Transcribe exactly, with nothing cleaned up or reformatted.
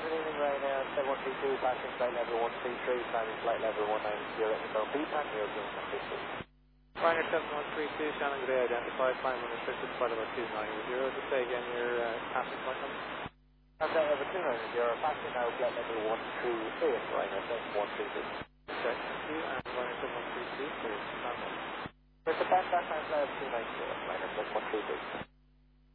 good evening, Ryanair, seven one three two, passing flight level one three three, climbing flight level one nine zero, Echo Beapan, Euro Zone one three two. Ryanair seven one three two, Shannon Gray, identified, climb unrestricted, flight level two nine zero. Just say again your uh, passing flight number. And flight level two nine zero, passing now flight level one three eight, Ryanair seven one three two. Okay, thank you, and Ryanair seven one three two, clear to stand up. With the back, back, flight level two nine zero, Ryanair seven one three two.